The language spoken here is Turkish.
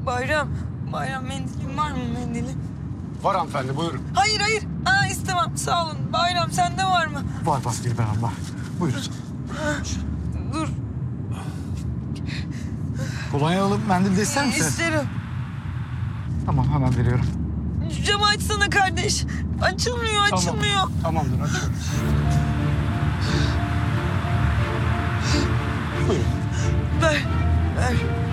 Bayram, Bayram mendilin var mı mendilin? Var hanımefendi, buyurun. Hayır, hayır. İstemem. Sağ olun. Bayram sende var mı? Var Dilber Hanım, var. Buyurun. Dur. Kolonyalı mendil de ister misin? İsterim. Tamam, hemen veriyorum. Camı açsana kardeş. Açılmıyor, açılmıyor. Tamamdır, açıyorum. Buyurun. Ver, ver.